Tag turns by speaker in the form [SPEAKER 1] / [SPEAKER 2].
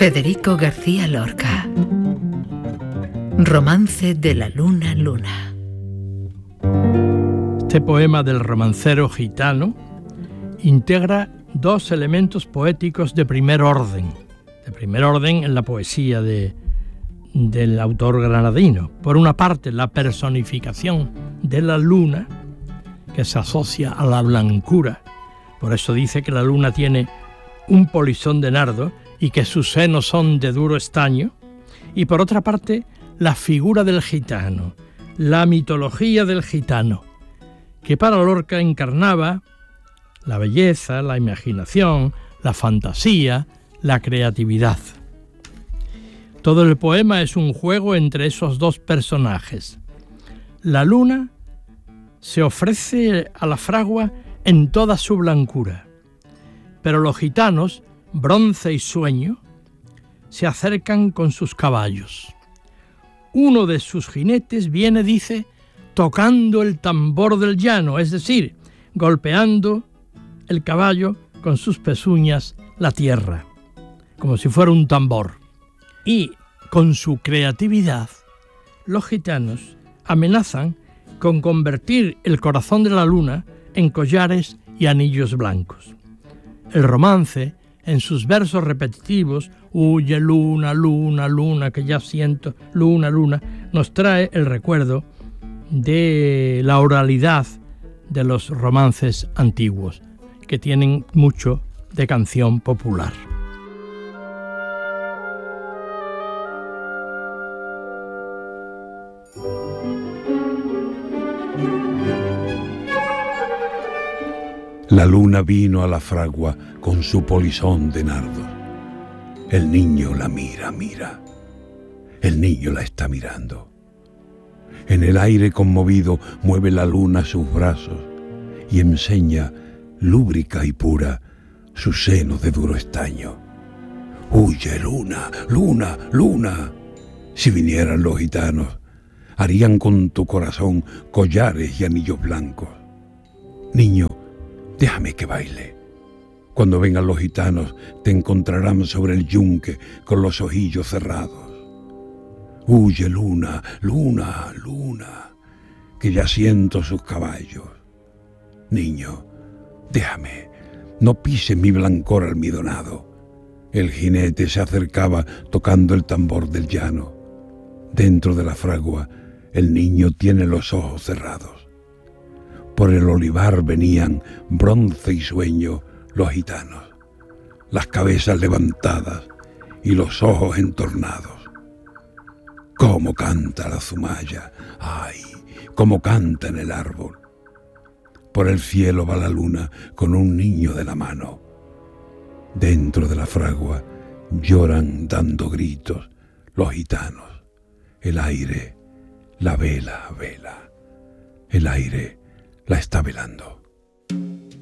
[SPEAKER 1] Federico García Lorca. Romance de la luna luna.
[SPEAKER 2] Este poema del romancero gitano integra dos elementos poéticos de primer orden en la poesía del autor granadino. Por una parte, la personificación de la luna, que se asocia a la blancura. Por eso dice que la luna tiene un polizón de nardo y que sus senos son de duro estaño. Y por otra parte, la figura del gitano, la mitología del gitano, que para Lorca encarnaba la belleza, la imaginación, la fantasía, la creatividad. Todo el poema es un juego entre esos dos personajes. La luna se ofrece a la fragua en toda su blancura, pero los gitanos, Bronce y Sueño, se acercan con sus caballos. Uno de sus jinetes viene, dice, tocando el tambor del llano, es decir, golpeando el caballo con sus pezuñas la tierra, como si fuera un tambor. Y con su creatividad, los gitanos amenazan con convertir el corazón de la luna en collares y anillos blancos. El romance, en sus versos repetitivos, huye luna, luna, luna, que ya siento, luna, luna, nos trae el recuerdo de la oralidad de los romances antiguos, que tienen mucho de canción popular.
[SPEAKER 3] La luna vino a la fragua con su polizón de nardos. El niño la mira. El niño la está mirando. En el aire conmovido mueve la luna sus brazos y enseña, lúbrica y pura, su seno de duro estaño. Huye, luna, luna, luna. Si vinieran los gitanos, harían con tu corazón collares y anillos blancos. Niño, déjame que baile. Cuando vengan los gitanos, te encontrarán sobre el yunque con los ojillos cerrados. Huye, luna, luna, luna, que ya siento sus caballos. Niño, déjame, no pises mi blancor almidonado. El jinete se acercaba tocando el tambor del llano. Dentro de la fragua, el niño tiene los ojos cerrados. Por el olivar venían Bronce y Sueño los gitanos, las cabezas levantadas y los ojos entornados. ¡Cómo canta la zumaya! ¡Ay! ¡Cómo canta en el árbol! Por el cielo va la luna con un niño de la mano. Dentro de la fragua lloran dando gritos los gitanos. El aire la vela, el aire la está velando.